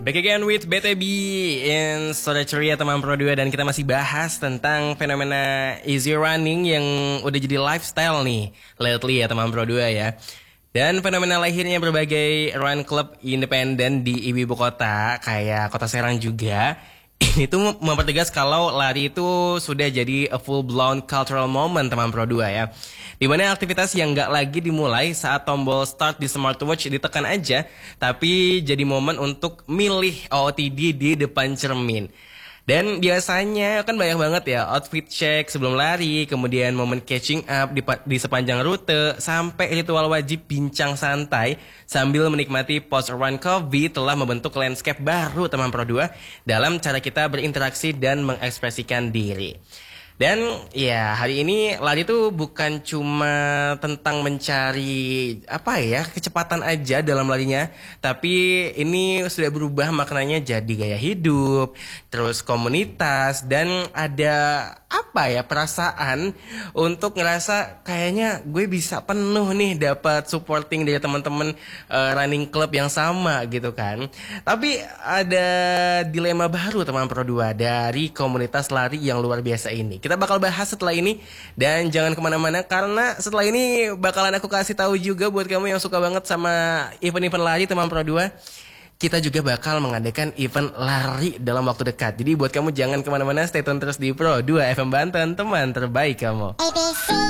Back again with BTB in Story Ceria teman Pro 2. Dan kita masih bahas tentang fenomena easy running yang udah jadi lifestyle nih lately ya teman Pro 2 ya. Dan fenomena lahirnya berbagai run club independen di ibu kota kayak Kota Serang juga. Ini tuh mempertegas kalau lari itu sudah jadi a full blown cultural moment teman Pro 2 ya. Dimana aktivitas yang nggak lagi dimulai saat tombol start di smartwatch ditekan aja, tapi jadi momen untuk milih OOTD di depan cermin. Dan biasanya kan banyak banget ya outfit check sebelum lari, kemudian momen catching up di sepanjang rute, sampai ritual wajib bincang santai sambil menikmati post run coffee telah membentuk landscape baru teman Pro 2 dalam cara kita berinteraksi dan mengekspresikan diri. Dan ya hari ini lari itu bukan cuma tentang mencari kecepatan aja dalam larinya, tapi ini sudah berubah maknanya jadi gaya hidup, terus komunitas, dan ada perasaan untuk ngerasa kayaknya gue bisa penuh nih dapat supporting dari teman-teman running club yang sama gitu kan. Tapi ada dilema baru teman Pro 2 dari komunitas lari yang luar biasa ini. Kita bakal bahas setelah ini, dan jangan kemana-mana karena setelah ini bakalan aku kasih tahu juga buat kamu yang suka banget sama event-event lari teman Pro 2. Kita juga bakal mengadakan event lari dalam waktu dekat. Jadi buat kamu jangan kemana-mana, stay tune terus di Pro 2 FM Banten, teman terbaik kamu. ABC